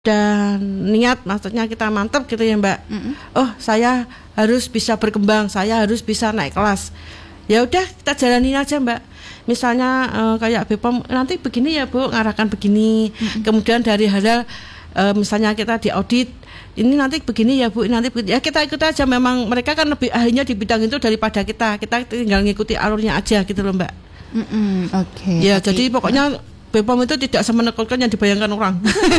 niat, maksudnya kita mantap gitu ya Mbak. Oh saya harus bisa berkembang, saya harus bisa naik kelas. Ya udah kita jalanin aja Mbak. Misalnya kayak BPOM nanti begini ya Bu, ngarahkan begini. Kemudian dari hal misalnya kita di audit, ini nanti begini ya Bu, nanti begini. Ya kita ikut aja, memang mereka kan lebih ahlinya di bidang itu daripada kita. Kita tinggal ngikuti alurnya aja gitu loh Mbak. Oke. Ya jadi pokoknya BPOM itu tidak semenakutkan yang dibayangkan orang.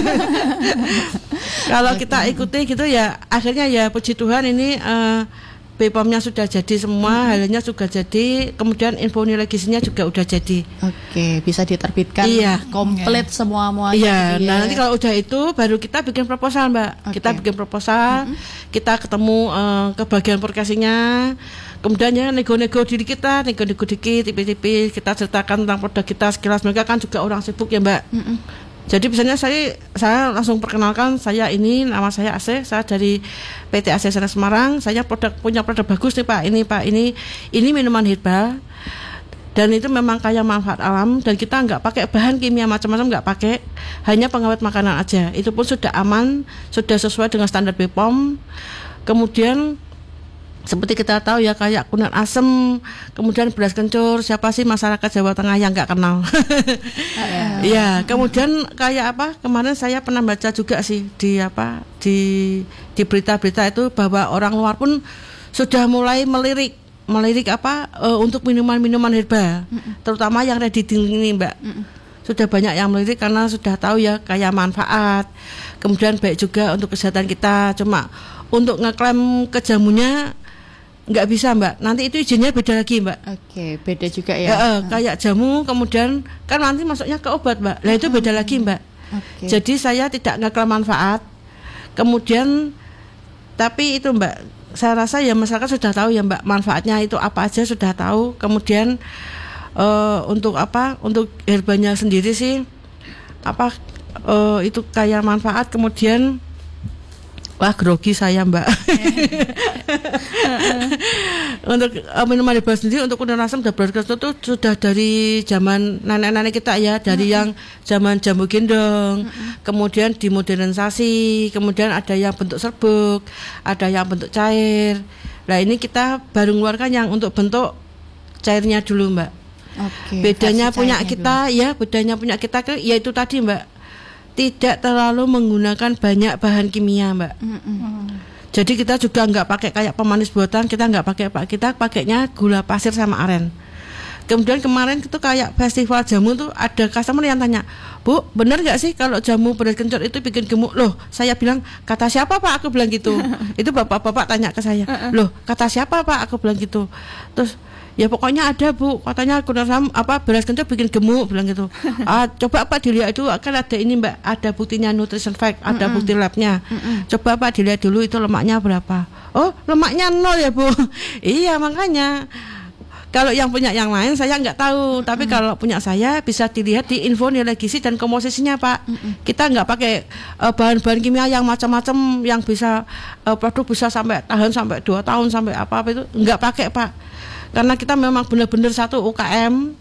Kalau kita ikuti gitu ya, akhirnya ya puji Tuhan ini BPOM-nya sudah jadi semua, halnya juga jadi, kemudian info nilai gizinya juga udah jadi. Oke, bisa diterbitkan komplit semua-muanya. Iya, nah nanti kalau udah itu baru kita bikin proposal Mbak. Kita bikin proposal, kita ketemu ke bagian prokesinya. Kemudian ya nego-nego diri kita, nego-nego dikit, tipis-tipis, kita ceritakan tentang produk kita sekilas. Mereka kan juga orang sibuk ya Mbak. Jadi biasanya saya langsung perkenalkan, saya ini, nama saya AC, saya dari PT AC Sana Semarang. Saya punya produk bagus nih Pak, ini minuman herbal. Dan itu memang kaya manfaat alam, dan kita nggak pakai bahan kimia macam-macam, nggak pakai, hanya pengawet makanan aja. Itu pun sudah aman, sudah sesuai dengan standar BPOM. Kemudian seperti kita tahu ya, kayak kunir asem, kemudian beras kencur, siapa sih masyarakat Jawa Tengah yang nggak kenal? Ya, kemudian kayak apa? Kemarin saya pernah baca juga sih di berita-berita itu bahwa orang luar pun sudah mulai melirik untuk minuman-minuman herbal, terutama yang ready drink ini Mbak. Sudah banyak yang melirik karena sudah tahu ya kayak manfaat, kemudian baik juga untuk kesehatan kita. Cuma untuk ngeklaim ke jamunya nggak bisa Mbak, nanti itu izinnya beda lagi Mbak. Oke, beda juga ya. Kayak jamu, kemudian kan nanti masuknya ke obat Mbak. Nah itu beda lagi Mbak. Jadi saya tidak ngeklaim manfaat. Kemudian tapi itu Mbak, saya rasa ya masyarakat sudah tahu ya Mbak, manfaatnya itu apa aja sudah tahu. Kemudian untuk herbalnya sendiri sih itu kayak manfaat. Kemudian wah grogi saya Mbak. Untuk minuman herbal sendiri, untuk kunir asam dan beras kencur itu sudah dari zaman nenek-nenek kita ya, dari yang zaman jamu gendong, kemudian dimodernisasi, kemudian ada yang bentuk serbuk, ada yang bentuk cair. Nah ini kita baru mengeluarkan yang untuk bentuk cairnya dulu Mbak. Bedanya punya kita dulu. Bedanya punya kita yaitu tadi Mbak, tidak terlalu menggunakan banyak bahan kimia Mbak. Jadi kita juga nggak pakai kayak pemanis buatan, kita nggak pakai kita pakainya gula pasir sama aren. Kemudian kemarin itu kayak festival jamu tuh ada customer yang tanya, Bu, benar nggak sih kalau jamu beras kencur itu bikin gemuk? Loh, saya bilang, kata siapa Pak? Aku bilang gitu. Itu bapak-bapak tanya ke saya, loh kata siapa Pak? Aku bilang gitu. Terus ya pokoknya ada Bu, katanya kunir asam beras kencur bikin gemuk, bilang gitu. Coba Pak dilihat itu, kan ada ini Mbak, ada buktinya nutrition fact, ada bukti labnya. Coba Pak dilihat dulu itu lemaknya berapa. Oh lemaknya 0 ya Bu. Iya makanya kalau yang punya yang lain saya nggak tahu, tapi kalau punya saya bisa dilihat di info nilai gizi dan komposisinya Pak. Kita nggak pakai bahan-bahan kimia yang macam-macam, yang bisa produk bisa tahan sampai 2 tahun sampai apa itu nggak pakai Pak. Karena kita memang benar-benar satu UKM,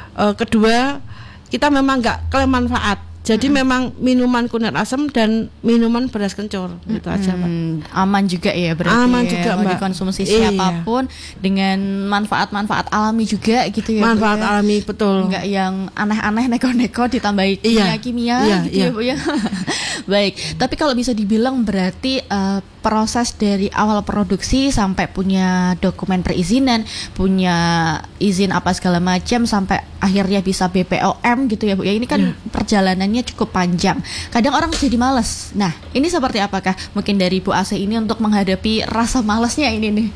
kedua kita memang nggak klaim manfaat. Jadi memang minuman kunir asam dan minuman beras kencur gitu aja Pak. Aman juga ya berarti. Aman juga Mbak. Dikonsumsi siapapun dengan manfaat-manfaat alami juga gitu ya. Manfaat alami betul. Enggak yang aneh-aneh neko-neko ditambahi kimia-kimia gitu ya Bu ya. Baik, tapi kalau bisa dibilang berarti proses dari awal produksi sampai punya dokumen perizinan, punya izin apa segala macam sampai akhirnya bisa BPOM gitu ya Bu ya. Ini kan perjalanannya cukup panjang. Kadang orang jadi malas. Nah, ini seperti apakah mungkin dari Bu AC ini untuk menghadapi rasa malasnya ini nih?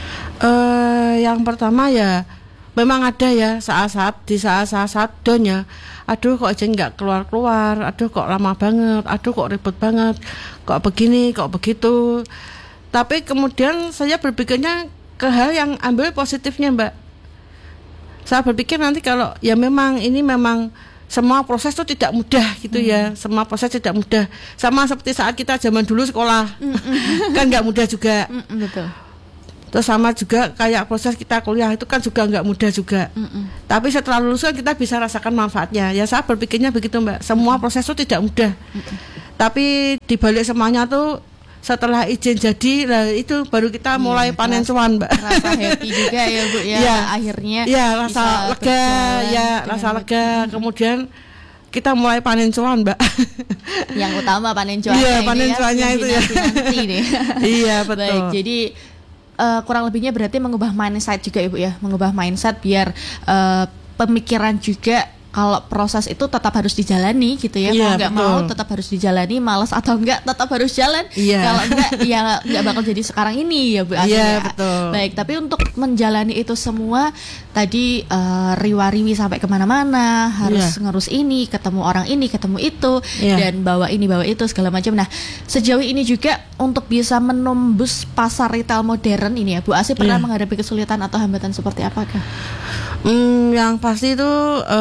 Yang pertama ya memang ada ya saat-saat down ya. Aduh kok aja nggak keluar-keluar, aduh kok lama banget, aduh kok ribet banget, kok begini, kok begitu. Tapi kemudian saya berpikirnya ke hal yang ambil positifnya Mbak. Saya berpikir nanti kalau ya memang ini memang semua proses itu tidak mudah gitu ya, semua proses tidak mudah. Sama seperti saat kita zaman dulu sekolah, kan nggak mudah juga. Betul. Terus sama juga kayak proses kita kuliah itu kan juga nggak mudah juga. Tapi setelah lulus kan kita bisa rasakan manfaatnya. Ya saya berpikirnya begitu Mbak. Semua proses itu tidak mudah. Tapi dibalik semuanya tuh setelah izin jadi, lah itu baru kita mulai panen cuan, Mbak. Rasa happy juga ya Bu ya, akhirnya. Ya, rasa lega, rasa lega. Kemudian kita mulai panen cuan, Mbak. Yang utama panen cuannya. Iya, panen cuannya itu ya. Nanti deh. Iya, betul. Baik, jadi kurang lebihnya berarti mengubah mindset juga Ibu ya, mengubah mindset biar pemikiran juga kalau proses itu tetap harus dijalani gitu ya. Kalau nggak mau tetap harus dijalani, malas atau enggak tetap harus jalan. Kalau enggak ya nggak bakal jadi sekarang ini ya Bu. Iya, betul. Baik, tapi untuk menjalani itu semua tadi riwa-riwi sampai kemana-mana, harus ngurus ini, ketemu orang ini, ketemu itu, dan bawa ini bawa itu segala macam. Nah, sejauh ini juga untuk bisa menembus pasar retail modern ini ya Bu Asih pernah menghadapi kesulitan atau hambatan seperti apakah? Yang pasti itu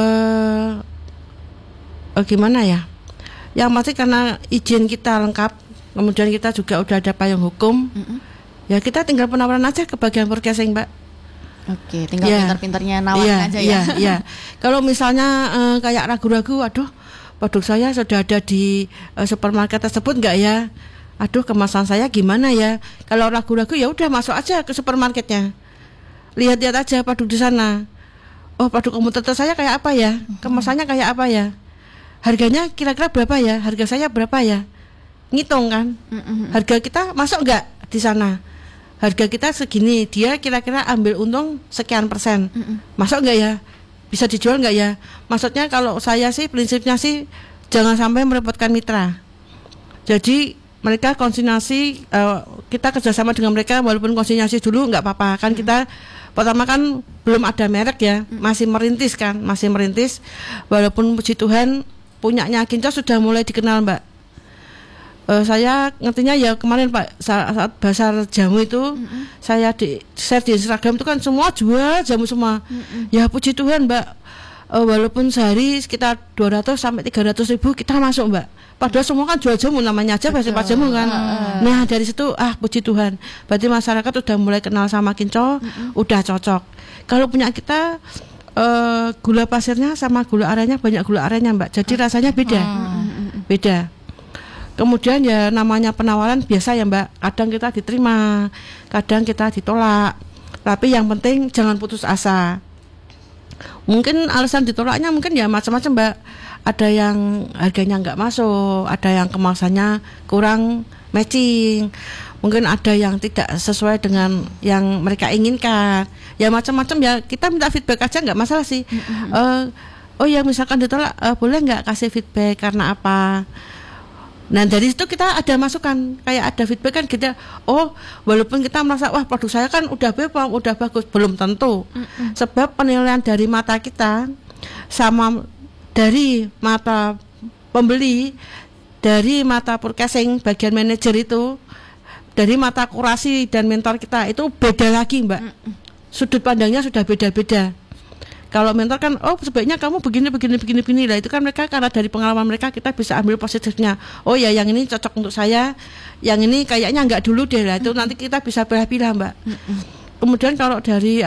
gimana ya? Yang pasti karena izin kita lengkap, kemudian kita juga udah ada payung hukum. Ya kita tinggal penawaran aja ke bagian purchasing, Mbak. Oke, tinggal pintar-pintarnya nawarin aja ya. Iya. Kalau misalnya kayak ragu-ragu, aduh, produk saya sudah ada di supermarket tersebut enggak ya? Aduh, kemasan saya gimana ya? Kalau ragu-ragu ya udah masuk aja ke supermarketnya. Lihat-lihat aja produk di sana. Oh, produk komputer saya kayak apa ya? Kemasannya kayak apa ya? Harganya kira-kira berapa ya? Harga saya berapa ya? Ngitung kan? Harga kita masuk nggak di sana? Harga kita segini, dia kira-kira ambil untung sekian persen. Masuk nggak ya? Bisa dijual nggak ya? Maksudnya kalau saya sih prinsipnya sih jangan sampai merepotkan mitra. Jadi mereka konsinyasi, kita kerjasama dengan mereka walaupun konsinyasi dulu nggak apa-apa kan. Kita pertama kan belum ada merek ya, masih merintis walaupun puji Tuhan punyanya Kinco sudah mulai dikenal, Mbak. Saya ngertinya ya kemarin Pak saat bazar jamu itu saya share di Instagram itu kan semua jual jamu semua. Ya puji Tuhan, Mbak, walaupun sehari sekitar 200 sampai 300 ribu kita masuk, Mbak. Padahal semua kan jual jamu, namanya aja festival jamu kan. Nah dari situ puji Tuhan, berarti masyarakat udah mulai kenal sama Kinco, udah cocok. Kalau punya kita gula pasirnya sama gula arennya banyak gula arennya, Mbak. Jadi rasanya beda. Kemudian ya namanya penawaran biasa ya, Mbak. Kadang kita diterima, kadang kita ditolak. Tapi yang penting jangan putus asa. Mungkin alasan ditolaknya mungkin ya macam-macam, Mbak. Ada yang harganya nggak masuk, ada yang kemasannya kurang matching, mungkin ada yang tidak sesuai dengan yang mereka inginkan. Ya macam-macam ya, kita minta feedback aja nggak masalah sih. Oh ya misalkan ditolak, boleh nggak kasih feedback karena apa? Nah dari situ kita ada masukan, kayak ada feedback kan kita, walaupun kita merasa wah produk saya kan udah BPOM, udah bagus, belum tentu. Sebab penilaian dari mata kita sama dari mata pembeli, dari mata purchasing bagian manajer itu, dari mata kurasi dan mentor kita itu beda lagi, Mbak. Sudut pandangnya sudah beda-beda. Kalau mentor kan, sebaiknya kamu begini lah, itu kan mereka karena dari pengalaman mereka kita bisa ambil positifnya. Oh ya, yang ini cocok untuk saya, yang ini kayaknya enggak dulu deh lah. Itu nanti kita bisa pilih-pilih, Mbak. Kemudian kalau dari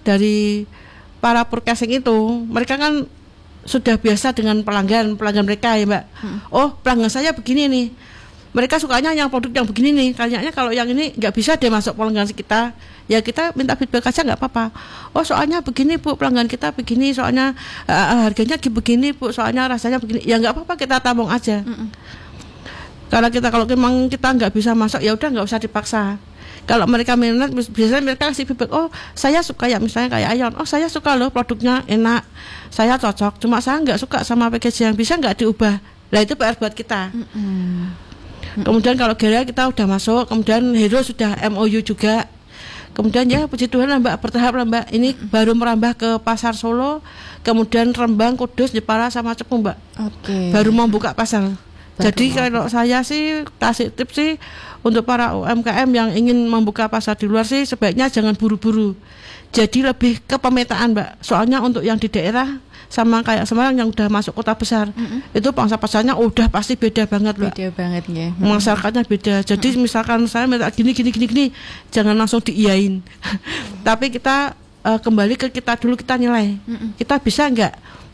para purchasing itu, mereka kan sudah biasa dengan pelanggan mereka ya, Mbak. Pelanggan saya begini nih. Mereka sukanya yang produk yang begini nih. Kayaknya kalau yang ini nggak bisa deh masuk pelanggan kita. Ya kita minta feedback aja nggak apa-apa. Soalnya begini Bu, pelanggan kita begini, soalnya harganya begini Bu, soalnya rasanya begini. Ya nggak apa-apa, kita tampung aja. Karena kalau memang kita nggak bisa masuk, ya udah nggak usah dipaksa. Kalau mereka minat, biasanya mereka kasih feedback, saya suka ya, misalnya kayak Ayon, saya suka loh produknya enak, saya cocok, cuma saya nggak suka sama packaging, bisa nggak diubah. Nah itu PR buat kita. Kemudian kalau Gera kita udah masuk, kemudian Hero sudah MOU juga. Kemudian ya puji Tuhan lah, Mbak, bertahap lah, Mbak. Ini baru merambah ke pasar Solo, kemudian Rembang, Kudus, Jepara sama Cepu, Mbak. Baru mau buka pasar. Jadi kalau saya sih kasih tips sih untuk para UMKM yang ingin membuka pasar di luar sih sebaiknya jangan buru-buru. Jadi lebih ke pemetaan, Mbak. Soalnya untuk yang di daerah sama kayak Semarang yang udah masuk kota besar, itu pangsa pasarnya udah pasti beda banget, Mbak. Beda banget ya. Masyarakatnya beda. Jadi misalkan saya minta gini, jangan langsung diiyain. Tapi kita kembali ke kita dulu, kita nilai. Kita bisa nggak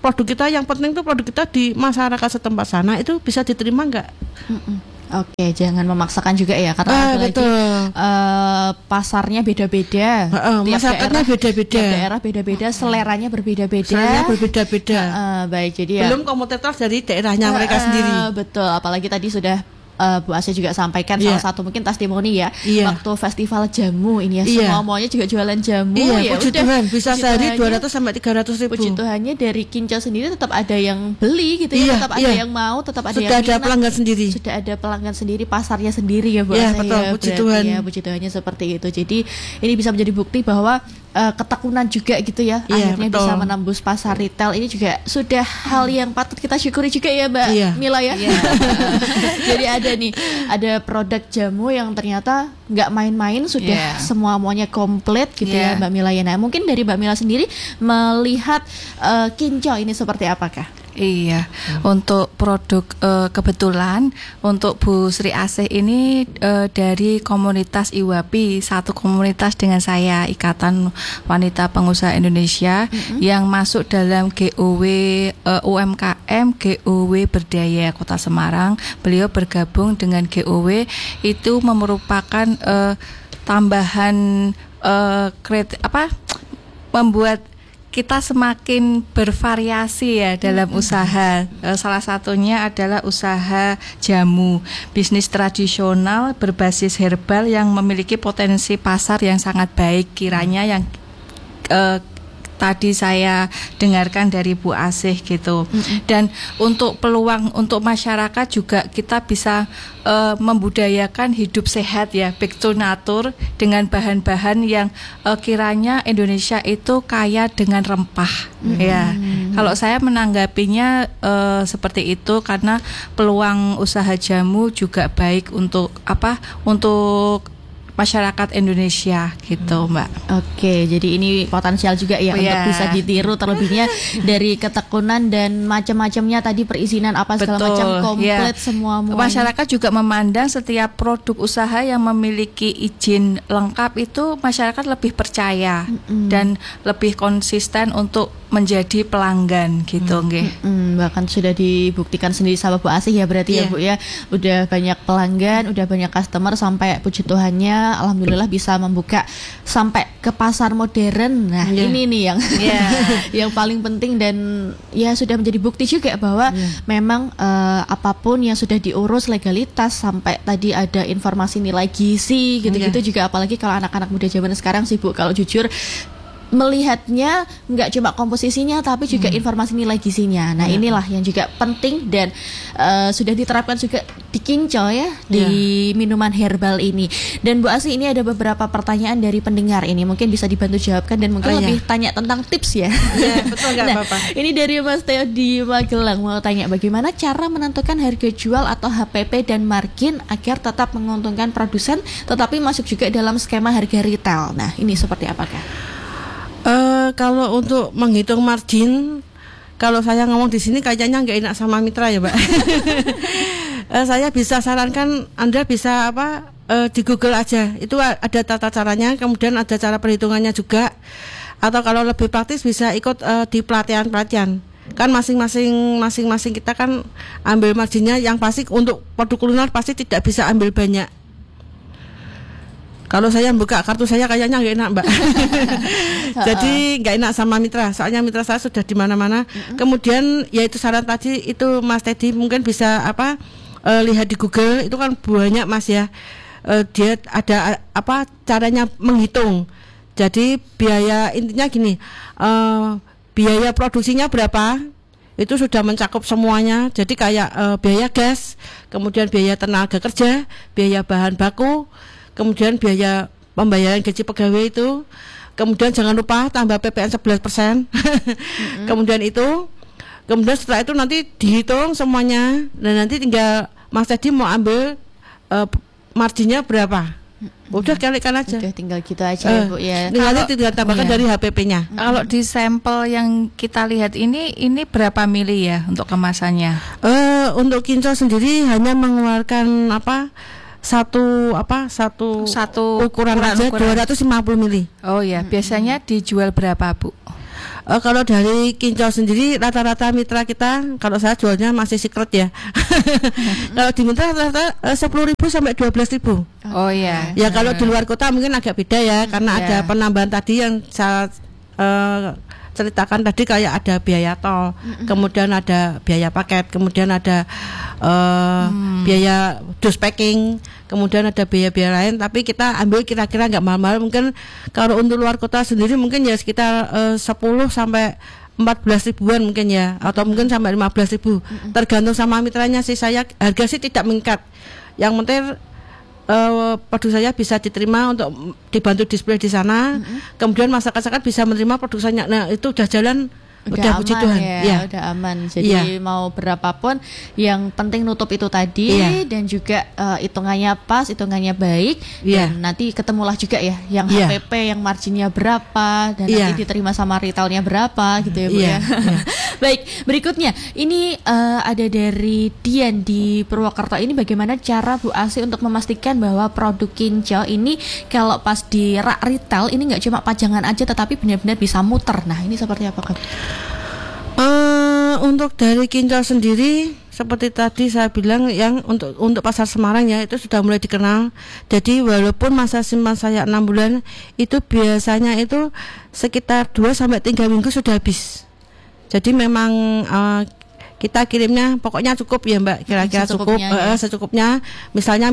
produk kita, yang penting tuh produk kita di masyarakat setempat sana itu bisa diterima nggak? Oke, jangan memaksakan juga ya, karena apalagi pasarnya beda-beda, masyarakatnya beda-beda, daerah beda-beda, seleranya berbeda-beda. Baik, jadi ya belum komoditas dari daerahnya mereka sendiri. Betul, apalagi tadi sudah Bu Asih juga sampaikan salah satu mungkin testimoni ya, waktu festival jamu ini ya, semuanya juga jualan jamu. Ya puji Tuhan, bisa sehari 200 sampai 300 ribu. Puji Tuhannya dari Kinco sendiri tetap ada yang beli gitu ya, tetap ada yang mau, tetap ada yang minat. Sudah ada pelanggan sendiri. Sudah ada pelanggan sendiri, pasarnya sendiri ya Bu Asih. Betul, puji Tuhan. Ya, puji Tuhannya seperti itu. Jadi ini bisa menjadi bukti bahwa ketekunan juga gitu ya, akhirnya bisa menembus pasar retail. Ini juga sudah hal yang patut kita syukuri juga ya Mbak Mila ya. Jadi ada produk jamu yang ternyata nggak main-main, sudah semuanya komplit gitu ya Mbak Mila ya. Nah, mungkin dari Mbak Mila sendiri melihat Kinco ini seperti apakah? Iya, untuk produk kebetulan untuk Bu Sri Asih ini dari komunitas IWAPI, satu komunitas dengan saya, Ikatan Wanita Pengusaha Indonesia, yang masuk dalam GOW UMKM GOW Berdaya Kota Semarang. Beliau bergabung dengan GOW, itu merupakan tambahan membuat kita semakin bervariasi ya dalam usaha. Salah satunya adalah usaha jamu, bisnis tradisional berbasis herbal yang memiliki potensi pasar yang sangat baik, kiranya yang tadi saya dengarkan dari Bu Asih gitu. Dan untuk peluang untuk masyarakat juga kita bisa membudayakan hidup sehat ya, back to nature, dengan bahan-bahan yang kiranya Indonesia itu kaya dengan rempah ya. Kalau saya menanggapinya seperti itu, karena peluang usaha jamu juga baik untuk untuk masyarakat Indonesia gitu Mbak. Oke, jadi ini potensial juga ya untuk bisa ditiru, terlebihnya dari ketekunan dan macam-macamnya tadi, perizinan apa segala macam komplit semua. Masyarakat juga memandang setiap produk usaha yang memiliki izin lengkap itu masyarakat lebih percaya dan lebih konsisten untuk menjadi pelanggan gitu nggih. Bahkan sudah dibuktikan sendiri sama Bu Asih ya berarti ya Bu ya. Udah banyak pelanggan, udah banyak customer, sampai puji Tuhannya alhamdulillah bisa membuka sampai ke pasar modern. Nah, ini nih yang yang paling penting, dan ya sudah menjadi bukti juga bahwa memang apapun yang sudah diurus legalitas, sampai tadi ada informasi nilai gizi gitu-gitu juga, apalagi kalau anak-anak muda zaman sekarang sih Bu, kalau jujur melihatnya nggak cuma komposisinya tapi juga informasi nilai gizinya. Nah, inilah yang juga penting dan sudah diterapkan juga di Kinco ya, di minuman herbal ini. Dan Bu Asih, ini ada beberapa pertanyaan dari pendengar, ini mungkin bisa dibantu jawabkan dan mungkin lebih tanya tentang tips ya. Betul, nggak apa-apa. Ini dari Mas Teo di Magelang, mau tanya bagaimana cara menentukan harga jual atau HPP dan margin agar tetap menguntungkan produsen tetapi masuk juga dalam skema harga retail. Nah, ini seperti apakah? Kalau untuk menghitung margin, kalau saya ngomong di sini kayaknya nggak enak sama mitra ya, Mbak. Saya bisa sarankan Anda bisa di Google aja, itu ada tata caranya, kemudian ada cara perhitungannya juga. Atau kalau lebih praktis bisa ikut di pelatihan-pelatihan. Kan masing-masing kita kan ambil marginnya, yang pasti untuk produk kuliner pasti tidak bisa ambil banyak. Kalau saya buka kartu saya kayaknya nggak enak, Mbak. Jadi nggak enak sama mitra, soalnya mitra saya sudah di mana-mana. Kemudian yaitu saran tadi itu Mas Teddy mungkin bisa lihat di Google, itu kan banyak Mas ya. Dia ada caranya menghitung. Jadi biaya intinya gini, biaya produksinya berapa? Itu sudah mencakup semuanya. Jadi kayak biaya gas, kemudian biaya tenaga kerja, biaya bahan baku, kemudian biaya pembayaran gaji pegawai itu, kemudian jangan lupa tambah PPN 11%. Kemudian setelah itu nanti dihitung semuanya, dan nanti tinggal Mas Teddy mau ambil marginnya berapa. Udah kalikan aja. Udah tinggal gitu aja ya Bu ya. Tinggal tambahkan dari HPP-nya. Kalau di sampel yang kita lihat ini berapa mili ya untuk kemasannya? Untuk Kinco sendiri hanya mengeluarkan satu ukuran aja 250 mili. Oh ya, biasanya dijual berapa Bu? Kalau dari Kincau sendiri rata-rata mitra kita, kalau saya jualnya masih secret ya. Kalau di mitra rata-rata 10.000 sampai 12.000. Oh iya. Ya kalau di luar kota mungkin agak beda ya, karena ada penambahan tadi yang saya ceritakan tadi, kayak ada biaya tol, kemudian ada biaya paket, kemudian ada biaya dos packing, kemudian ada biaya-biaya lain. Tapi kita ambil kira-kira nggak mahal-mahal. Mungkin kalau untuk luar kota sendiri mungkin ya sekitar 10 sampai 14 ribuan mungkin ya, atau mungkin sampai 15 ribu, tergantung sama mitranya sih. Saya harga sih tidak mengikat, yang penting produk saya bisa diterima untuk dibantu display di sana, kemudian masyarakat bisa menerima produk saya. Nah itu udah jalan, udah puji Tuhan ya, udah aman. Jadi mau berapapun yang penting nutup itu tadi, dan juga hitungannya pas, hitungannya baik, dan nanti ketemulah juga ya yang HPP, yang marginnya berapa, dan nanti diterima sama retailnya berapa gitu ya Bu ya. Baik, berikutnya ini ada dari Dian di Purwokerto. Ini bagaimana cara Bu Asih untuk memastikan bahwa produk Kincau ini kalau pas di rak retail ini nggak cuma pajangan aja, tetapi benar-benar bisa muter. Nah ini seperti apa Kak? Untuk dari Kincau sendiri, seperti tadi saya bilang, yang untuk pasar Semarang ya itu sudah mulai dikenal. Jadi walaupun masa simpan saya 6 bulan, itu biasanya itu sekitar 2 sampai 3 minggu sudah habis. Jadi memang kita kirimnya pokoknya cukup ya Mbak, kira-kira cukup, secukupnya. Misalnya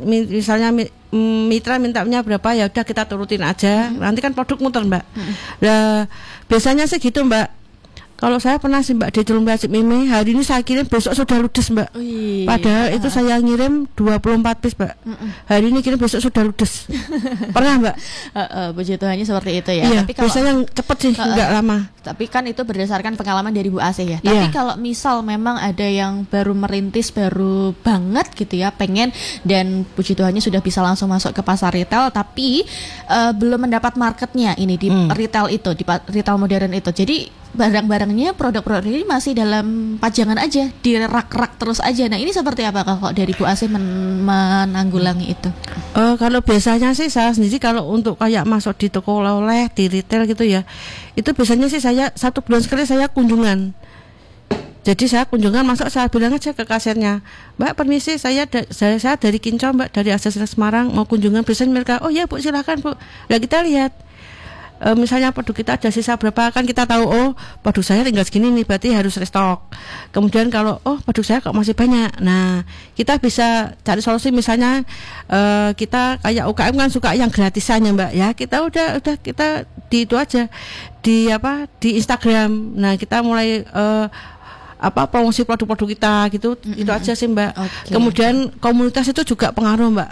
mitra mintanya berapa, ya udah kita turutin aja. Nanti kan produk muter Mbak. Nah, biasanya sih gitu Mbak. Kalau saya pernah sih Mbak di Tulung Plastik Mimi, hari ini saya kirim, besok sudah ludes Mbak. Padahal itu saya ngirim 24 piece Mbak. Hari ini kirim, besok sudah ludes. Pernah Mbak? Puji Tuhannya seperti itu ya. Iya, tapi kalau biasanya cepet sih, nggak lama. Tapi kan itu berdasarkan pengalaman dari Bu Asih ya. Tapi kalau misal memang ada yang baru merintis, baru banget gitu ya, pengen, dan puji Tuhannya sudah bisa langsung masuk ke pasar retail, tapi belum mendapat marketnya ini di retail itu, di retail modern itu. Jadi barang-barangnya, produk-produk ini masih dalam pajangan aja, di rak-rak terus aja. Nah ini seperti apa kalau dari Bu Asih menanggulangi itu? Kalau biasanya sih saya sendiri kalau untuk kayak masuk di toko oleh-oleh, di retail gitu ya, itu biasanya sih saya 1 bulan sekali saya kunjungan. Jadi saya kunjungan, masuk saya bilang aja ke kasirnya, Mbak permisi, saya dari Kincau Mbak, dari Aksesoris Semarang, mau kunjungan. Biasanya mereka, oh ya Bu silakan Bu. Nah kita lihat, misalnya produk kita ada sisa berapa, kan kita tahu, oh produk saya tinggal segini nih, berarti harus restock. Kemudian kalau produk saya kok masih banyak, nah kita bisa cari solusi. Misalnya kita kayak UKM kan suka yang gratisannya Mbak ya, kita udah kita di itu aja, di Instagram. Nah kita mulai promosi produk-produk kita gitu, itu aja sih Mbak. Kemudian komunitas itu juga pengaruh Mbak,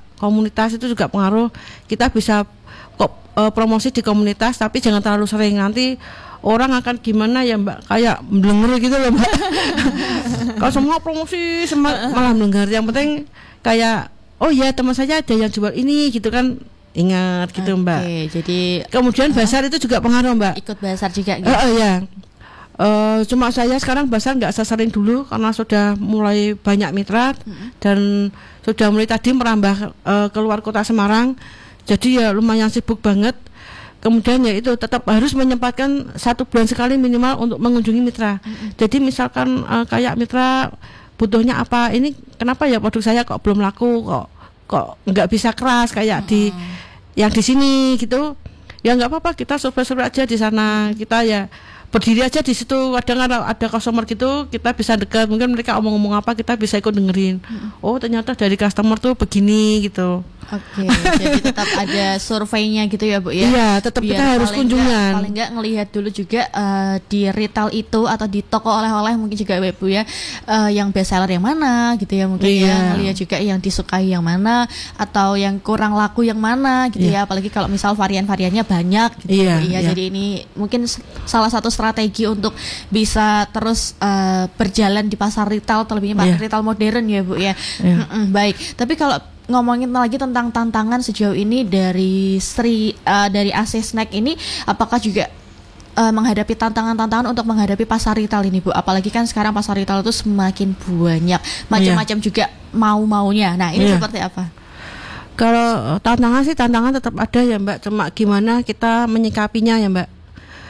kita bisa promosi di komunitas, tapi jangan terlalu sering, nanti orang akan gimana ya Mbak, kayak melenger gitu loh Mbak. Kalau semua promosi malah melenger. Yang penting kayak, oh ya teman saya ada yang jual ini gitu kan, ingat gitu Mbak. Jadi kemudian basar itu juga pengaruh Mbak. Ikut basar juga gitu. Ya. Cuma saya sekarang basar nggak sesering dulu karena sudah mulai banyak mitra dan sudah mulai tadi merambah keluar kota Semarang. Jadi ya lumayan sibuk banget. Kemudian ya itu tetap harus menyempatkan 1 bulan sekali minimal untuk mengunjungi mitra. Jadi misalkan kayak mitra butuhnya apa, ini kenapa ya produk saya kok belum laku, kok nggak bisa keras kayak di yang di sini gitu. Ya nggak apa-apa, kita survei aja di sana. Kita ya berdiri aja di situ. Kadang ada customer gitu, kita bisa dekat. Mungkin mereka omong-omong apa, kita bisa ikut dengerin. Oh ternyata dari customer tuh begini gitu. Jadi tetap ada surveinya gitu ya Bu ya. Iya, tetap kita harus kunjungan. Paling nggak ngelihat dulu juga di retail itu atau di toko oleh-oleh mungkin juga Bu ya, yang best seller yang mana gitu ya mungkin ya. Ngelihat juga yang disukai yang mana, atau yang kurang laku yang mana gitu ya. Apalagi kalau misal varian-variannya banyak gitu Bu ya. Jadi ini mungkin salah satu strategi untuk bisa terus berjalan di pasar retail, terlebihnya retail modern ya Bu ya. Baik, tapi kalau ngomongin lagi tentang tantangan sejauh ini dari dari Asih Snack ini, apakah juga menghadapi tantangan-tantangan untuk menghadapi pasar retail ini Bu? Apalagi kan sekarang pasar retail itu semakin banyak, macam-macam juga mau-maunya. Nah ini seperti apa? Kalau tantangan tetap ada ya Mbak, cuma gimana kita menyikapinya ya Mbak.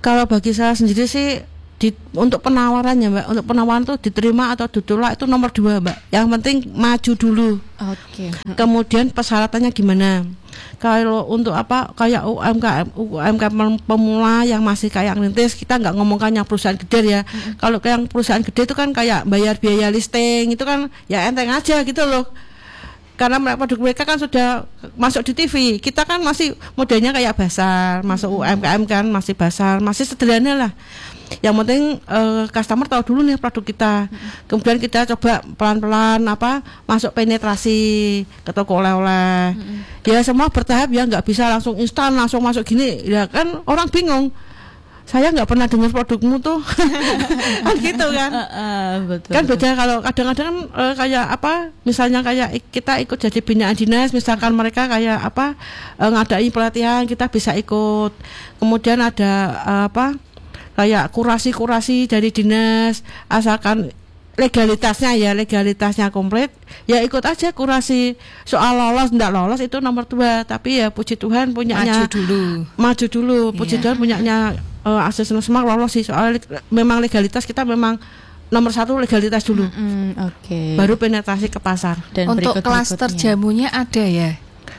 Kalau bagi saya sendiri sih untuk penawarannya Mbak, untuk penawaran tuh diterima atau ditolak itu nomor 2 Mbak. Yang penting maju dulu. Oke. Kemudian persyaratannya gimana? Kalau untuk apa kayak UMKM pemula yang masih kayak rintis, kita nggak ngomongkan yang perusahaan gede ya. Kalau yang perusahaan gede itu kan kayak bayar biaya listing itu kan ya enteng aja gitu loh. Karena produk mereka kan sudah masuk di TV. Kita kan masih modelnya kayak pasar, masuk UMKM kan masih pasar, masih sederhana lah. Yang penting customer tahu dulu nih produk kita. Kemudian kita coba pelan-pelan masuk penetrasi ke toko oleh-oleh. Ya semua bertahap ya, nggak bisa langsung instan langsung masuk gini. Ya kan orang bingung. Saya nggak pernah dengar produkmu tuh, kan gitu kan? Betul, kan beda kalau kadang-kadang kayak misalnya kayak kita ikut jadi binaan dinas, misalkan mereka kayak ngadain pelatihan, kita bisa ikut. Kemudian ada kayak kurasi dari dinas, asalkan legalitasnya komplit, ya ikut aja kurasi. Soal lolos enggak lolos itu nomor 2, tapi ya puji Tuhan punyanya maju dulu puji Tuhan punyanya Asesmen Smart lolos sih, soal memang legalitas kita memang nomor 1 legalitas dulu. Oke. Baru penetrasi ke pasar. Dan untuk klaster jamunya ada ya?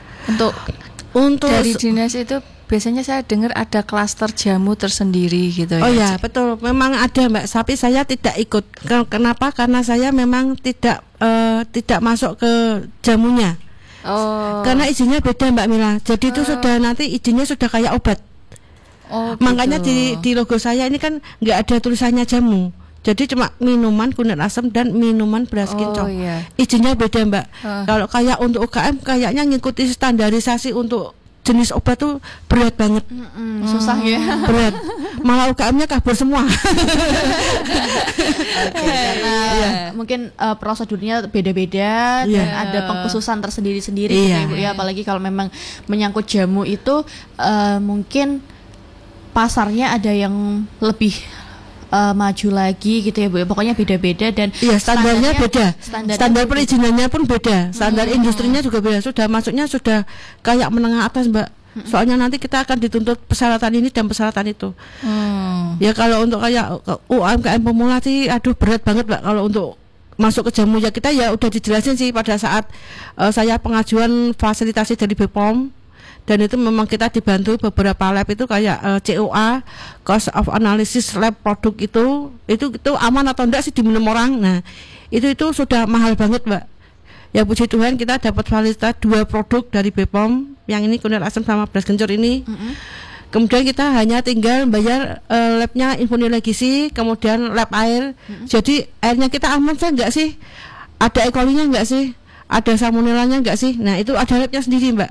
Untuk dari dinas itu biasanya saya dengar ada klaster jamu tersendiri gitu ya. Oh ya, betul. Memang ada Mbak, tapi saya tidak ikut. Kenapa? Karena saya memang tidak masuk ke jamunya. Karena izinnya beda Mbak Mila. Jadi itu sudah nanti izinnya sudah kayak obat. Makanya di logo saya ini kan nggak ada tulisannya jamu. Jadi cuma minuman kunyit asam dan minuman beras kinclong. Izinnya beda Mbak. Kalau kayak untuk UKM kayaknya ngikuti standarisasi untuk jenis obat tuh berat banget. Susah ya. Berat. Malah UKM-nya kabur semua. Karena mungkin prosedurnya beda-beda dan ada pengkhususan tersendiri-sendiri gitu ya, Bu ya. Apalagi kalau memang menyangkut jamu itu mungkin pasarnya ada yang lebih maju lagi gitu ya Bu. Pokoknya beda-beda dan standarnya beda. Standar perizinannya pun beda. Standar industrinya juga beda. Sudah masuknya sudah kayak menengah atas Mbak. Soalnya nanti kita akan dituntut persyaratan ini dan persyaratan itu. Ya kalau untuk kayak UMKM pemula sih berat banget Mbak kalau untuk masuk ke jamu. Ya kita ya udah dijelasin sih pada saat saya pengajuan fasilitasi dari BPOM. Dan itu memang kita dibantu beberapa lab itu kayak COA, cost of analysis lab produk itu aman atau enggak sih diminum orang. Nah, itu sudah mahal banget, Mbak. Ya puji Tuhan kita dapat fasilitas 2 produk dari BPOM, yang ini kunyit asam sama beras kencur ini. Kemudian kita hanya tinggal bayar labnya Infonelegisi, kemudian lab air. Jadi airnya kita aman sih enggak sih? Ada E. coli-nya enggak sih? Ada salmonellanya enggak sih? Nah, itu ada labnya sendiri, Mbak.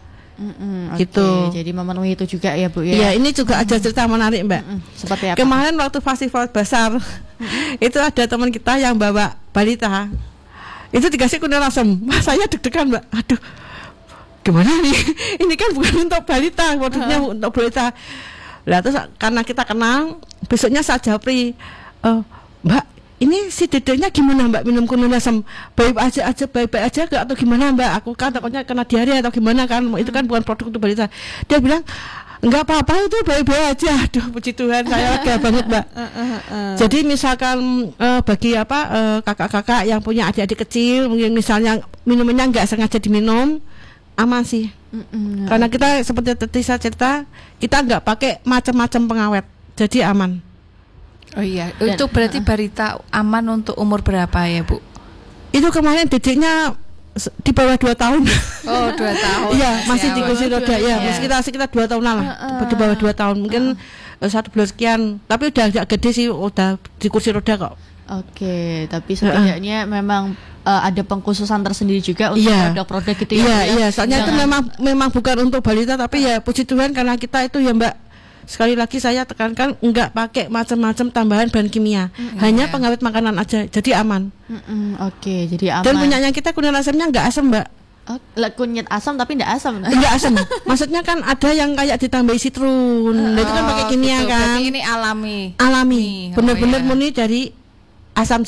Gitu. Jadi memenuhi itu juga ya Bu ya. Iya, ini juga ada cerita menarik Mbak. Seperti apa? Kemarin waktu festival besar itu ada teman kita yang bawa balita. Itu dikasih kunyit asam. Saya deg-degan Mbak. Aduh, gimana nih? Ini kan bukan untuk balita, produknya untuk balita. Lah terus karena kita kenal, besoknya saya japri, Mbak, ini si dedeknya gimana Mbak minum kunyit asam? Baik-baik aja gak atau gimana Mbak? Aku kan takutnya kena diare atau gimana kan? Itu kan bukan produk untuk balita. Dia bilang enggak apa-apa, itu baik-baik aja. Aduh puji Tuhan, saya lega banget Mbak. Jadi misalkan bagi kakak-kakak yang punya adik-adik kecil, mungkin misalnya minumannya enggak sengaja diminum, aman sih. Karena kita seperti tadi saya cerita, kita enggak pakai macam-macam pengawet, jadi aman. Oh iya, itu berarti balita aman untuk umur berapa ya Bu? Itu kemarin dedeknya di bawah 2 tahun. Oh 2 tahun. Iya, masih di kursi roda ya, sekitar 2 tahunan lah. Di bawah 2 tahun, mungkin 1 bulan sekian. Tapi udah agak gede sih, udah di kursi roda kok. Oke, tapi setidaknya memang ada pengkhususan tersendiri juga untuk produk-produk gitu ya. Iya, soalnya itu memang bukan untuk balita, tapi ya puji Tuhan karena kita itu ya Mbak. Sekali lagi saya tekankan enggak pakai macam-macam tambahan bahan kimia, hanya pengawet makanan aja, jadi aman. Oke, jadi aman. Dan punyanya kita kunyit asamnya enggak asam Mbak. Kunyit asam tapi enggak asam. Enggak asam. Maksudnya kan ada yang kayak ditambahi sitrun, itu kan pakai kimia kan. Berarti ini alami. Benar-benar murni dari asam Jawa.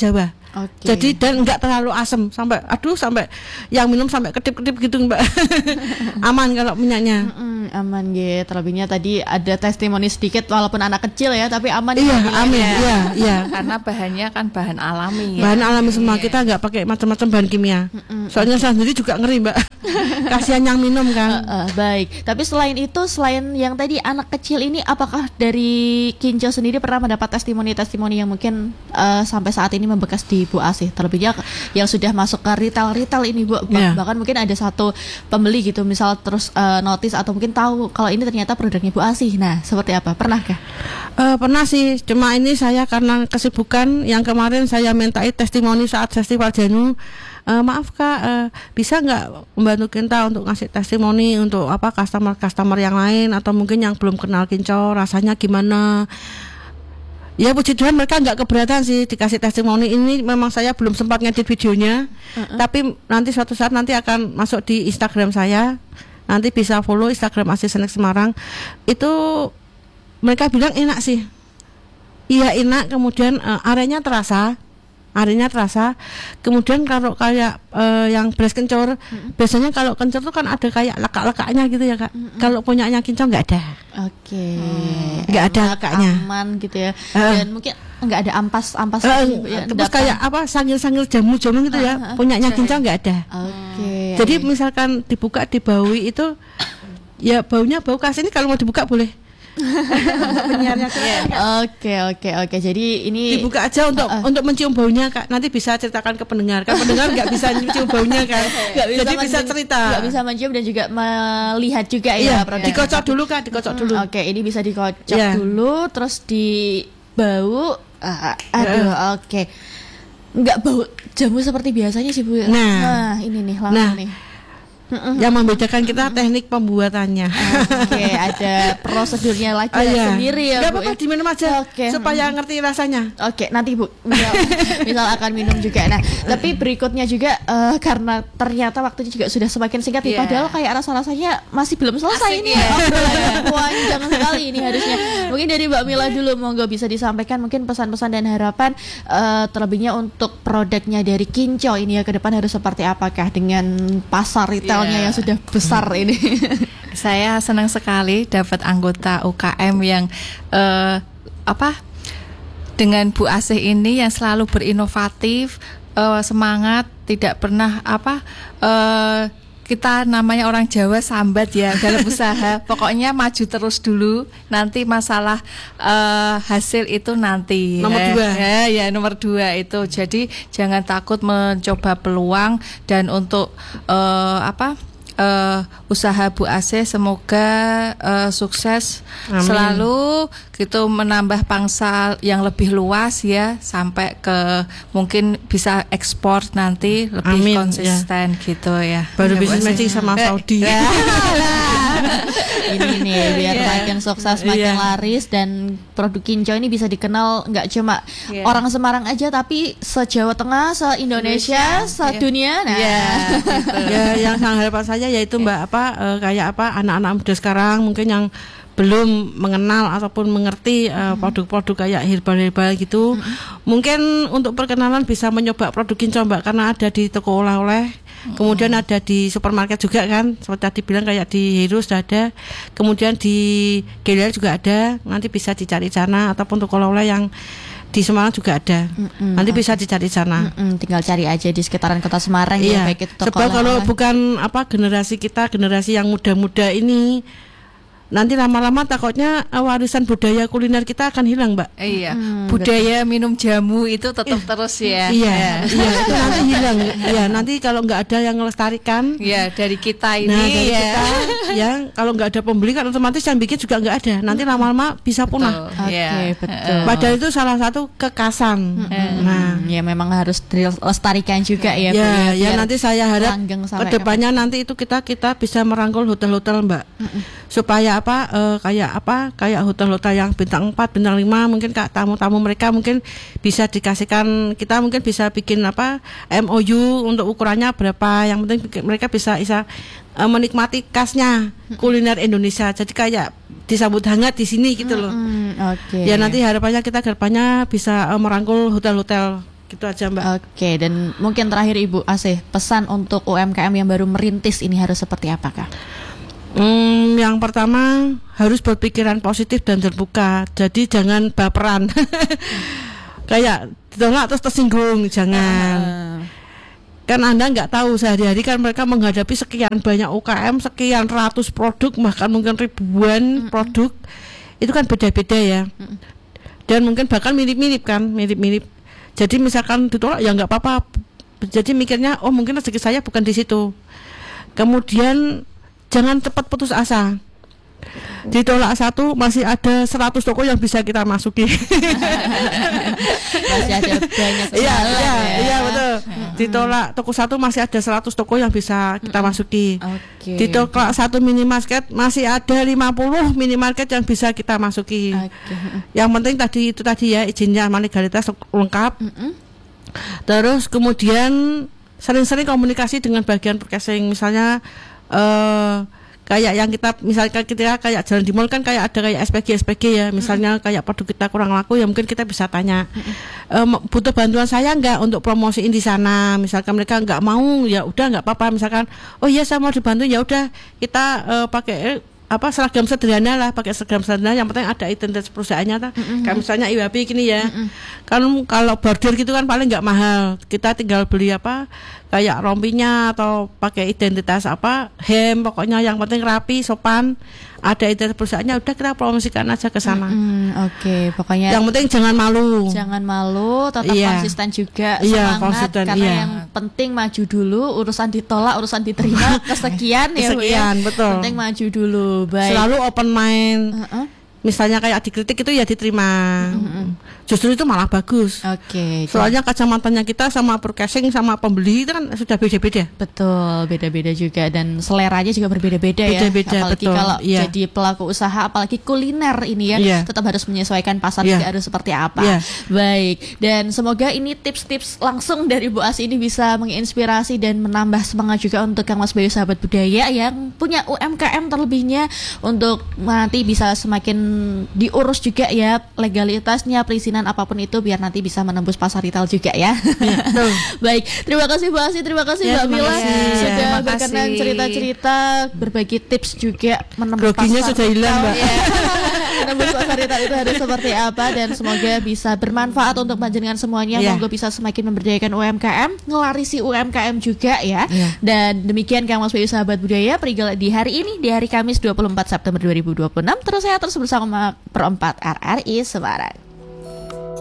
Jadi dan enggak terlalu asam sampai yang minum sampai kedip-kedip gitu Mbak. Aman kalau minyaknya. Aman ya. Terlebihnya tadi ada testimoni sedikit walaupun anak kecil ya, tapi aman. Iya, amin. Iya. Karena bahannya kan bahan alami. Bahan alami semua, kita enggak pakai macam-macam bahan kimia. Soalnya saya sendiri juga ngeri Mbak. Kasihan yang minum kan. Baik. Tapi selain itu, selain yang tadi anak kecil ini, apakah dari Kinco sendiri pernah mendapat testimoni-testimoni yang mungkin sampai saat ini membekas di Bu Asih, terlebihnya yang sudah masuk ke retail ini Bu, bahkan mungkin ada satu pembeli gitu misal terus notice atau mungkin tahu kalau ini ternyata produknya Bu Asih. Nah, seperti apa? Pernahkah? Pernah sih, cuma ini saya karena kesibukan yang kemarin saya mintai testimoni saat festival Janu. Maaf Kak, bisa nggak membantu kita untuk ngasih testimoni untuk customer yang lain atau mungkin yang belum kenal Kinco, rasanya gimana? Ya puji Tuhan mereka nggak keberatan sih dikasih testimoni ini. Memang saya belum sempat ngedit videonya, tapi nanti suatu saat nanti akan masuk di Instagram saya. Nanti bisa follow Instagram Asih Snack Semarang. Itu mereka bilang enak sih. Iya enak, kemudian airnya terasa. Kemudian kalau kayak yang beras kencur, biasanya kalau kencur tuh kan ada kayak lekak-lekaknya gitu ya Kak. Kalau punyanya Kinco nggak ada. Nggak ada lekaknya. Aman gitu ya. Dan mungkin nggak ada ampas gitu ya. Terus kayak sangil-sangil jamu-jamu gitu ya. Punyanya Kinco nggak ada. Jadi misalkan dibuka dibaui itu, ya baunya bau khas ini, kalau mau dibuka boleh. Oke. Jadi ini dibuka aja untuk mencium baunya Kak. Nanti bisa ceritakan ke pendengar. Kan pendengar nggak bisa mencium baunya kan. Jadi bisa cerita. Nggak bisa mencium dan juga melihat juga ya produknya. Dikocok dulu Kak, dulu. Oke, ini bisa dikocok dulu, terus dibau. Oke. Nggak bau jamu seperti biasanya sih Bu. Nah ini nih langsung nih. Yang membedakan kita teknik pembuatannya. Ada prosedurnya lagi sendiri ya. Gak apa-apa, diminum aja supaya ngerti rasanya. Nanti Bu misal akan minum juga. Nah, tapi berikutnya juga karena ternyata waktunya juga sudah semakin singkat nih, padahal kayak rasa-rasanya masih belum selesai ini. Panjang sekali ini harusnya. Mungkin dari Mbak Mila dulu, monggo bisa disampaikan mungkin pesan-pesan dan harapan terlebihnya untuk produknya dari Kinco ini ya ke depan harus seperti apakah dengan pasar retail yang sudah besar ini. Saya senang sekali dapat anggota UKM yang dengan Bu Asih ini yang selalu berinovatif, semangat, tidak pernah kita namanya orang Jawa sambat ya dalam usaha. Pokoknya maju terus dulu. Nanti masalah hasil itu nanti. Nomor 2. Nomor 2 itu. Jadi jangan takut mencoba peluang dan untuk usaha Bu Asih semoga sukses. Amin. Selalu gitu, menambah pangsa yang lebih luas ya, sampai ke mungkin bisa ekspor nanti lebih konsisten gitu ya. Baru bisnis matching sama Saudi. Ini nih biar makin sukses, makin laris, dan produk Kinco ini bisa dikenal nggak cuma orang Semarang aja, tapi se-Jawa Tengah, se-Indonesia, se-dunia. Nah, yang harapan saya yaitu Mbak kayak anak-anak muda sekarang mungkin yang belum mengenal ataupun mengerti produk-produk kayak herbal gitu. Mungkin untuk perkenalan bisa mencoba produk Kinco Mbak, karena ada di toko oleh-oleh. Kemudian ada di supermarket juga kan, seperti tadi bilang kayak di Hero sudah ada. Kemudian di Gelar juga ada. Nanti bisa dicari sana, ataupun toko oleh-oleh yang di Semarang juga ada. Nanti bisa dicari sana. Tinggal cari aja di sekitaran Kota Semarang ya, baik itu toko sebab kalau bukan generasi kita, generasi yang muda-muda ini, nanti lama-lama takutnya warisan budaya kuliner kita akan hilang Mbak. Budaya minum jamu itu tetap terus ya. Itu nanti hilang. Nanti kalau nggak ada yang melestarikan dari kita ini, dari kita, kalau nggak ada pembeli kan otomatis yang bikin juga nggak ada. Nanti lama-lama bisa punah. Betul. Padahal itu salah satu kekasan. Memang harus dilestarikan juga ya. Nanti saya harap kedepannya nanti itu kita bisa merangkul hotel-hotel Mbak, supaya kayak hotel-hotel yang bintang 4, bintang 5, mungkin tamu-tamu mereka mungkin bisa dikasihkan, kita mungkin bisa bikin MOU untuk ukurannya berapa, yang penting mereka bisa menikmati khasnya kuliner Indonesia. Jadi kayak disambut hangat di sini gitu loh. Nanti harapannya kita bisa merangkul hotel-hotel Gitu aja Mbak. Oke, dan mungkin terakhir Ibu Asih, pesan untuk UMKM yang baru merintis ini harus seperti apakah? Yang pertama harus berpikiran positif dan terbuka. Jadi jangan baperan. Kayak ditolak terus tersinggung, jangan. Kan Anda nggak tahu sehari-hari kan mereka menghadapi sekian banyak UKM, sekian ratus produk, bahkan mungkin ribuan produk. Itu kan beda-beda ya. Dan mungkin bahkan mirip-mirip kan, mirip-mirip. Jadi misalkan ditolak ya nggak apa-apa. Jadi mikirnya oh mungkin rezeki saya bukan di situ. Kemudian jangan cepat putus asa. Ditolak satu masih ada 100 toko yang bisa kita masuki. Masih ada banyak Iya betul. Ditolak toko satu masih ada 100 toko yang bisa kita masuki. Ditolak satu minimarket masih ada 50 minimarket yang bisa kita masuki. Yang penting itu tadi ya izinnya legalitas lengkap. Terus kemudian sering-sering komunikasi dengan bagian purchasing, misalnya kayak yang kita misalkan kita kayak jalan di mall kan kayak ada kayak SPG ya, misalnya kayak produk kita kurang laku ya mungkin kita bisa tanya butuh bantuan saya nggak untuk promosiin di sana. Misalkan mereka nggak mau ya udah nggak apa-apa, misalkan oh iya saya mau dibantu ya udah kita pakai seragam sederhana lah, pakai seragam sederhana yang penting ada identitas perusahaannya kayak misalnya IWAB gini ya. Kan kalau bordir gitu kan paling nggak mahal, kita tinggal beli kayak rompinya atau pakai identitas hem, pokoknya yang penting rapi, sopan, ada identitas perusahaannya, udah kita promosikan aja ke sana. Oke, pokoknya yang penting jangan malu, tetap konsisten juga, semangat, konsisten, karena yang penting maju dulu, urusan ditolak, urusan diterima, kesekian ya Bu ya. Betul. Penting maju dulu. Baik. Selalu open mind. Misalnya kayak dikritik itu ya diterima. Justru itu malah bagus. Soalnya kacamatanya kita sama purchasing sama pembeli itu kan sudah beda-beda. Betul, beda-beda juga dan seleranya juga berbeda-beda ya. Apalagi betul. Kalau jadi pelaku usaha, apalagi kuliner ini ya, tetap harus menyesuaikan pasar juga harus seperti apa. Baik, dan semoga ini tips-tips langsung dari Bu Asih ini bisa menginspirasi dan menambah semangat juga untuk Kang Mas Bayu sahabat budaya yang punya UMKM terlebihnya untuk nanti bisa semakin diurus juga ya legalitasnya, perizinan apapun itu biar nanti bisa menembus pasar retail juga ya. Baik, terima kasih Bu Asih, terima kasih Mbak Mila sudah berkenan cerita-cerita, berbagi tips juga menembus pasar sudah hilang Mbak. Menembus pasar retail itu harus seperti apa dan semoga bisa bermanfaat untuk panjenengan semuanya. Semoga bisa semakin memberdayakan UMKM, ngelarisi UMKM juga ya. Dan demikian Kang Mas Bayu sahabat budaya Perigala di hari ini, di hari Kamis 24 September 2026. Terus saya terus bersama Perempat RRI Semarang.